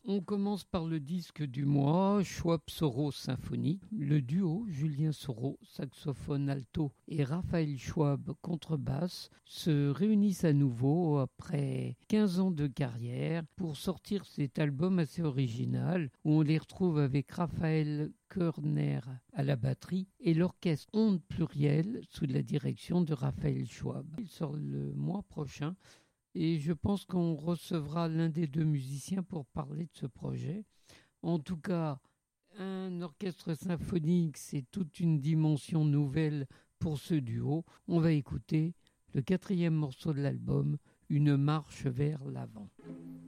On commence par le disque du mois, Schwab-Soro Symphonie. Le duo Julien Soro, saxophone alto, et Raphaël Schwab, contrebasse, se réunissent à nouveau après 15 ans de carrière pour sortir cet album assez original où on les retrouve avec Raphaël Körner à la batterie et l'orchestre Onde Pluriel sous la direction de Raphaël Schwab. Il sort le mois prochain. Et je pense qu'on recevra l'un des deux musiciens pour parler de ce projet. En tout cas, un orchestre symphonique, c'est toute une dimension nouvelle pour ce duo. On va écouter le quatrième morceau de l'album, Une marche vers l'avant.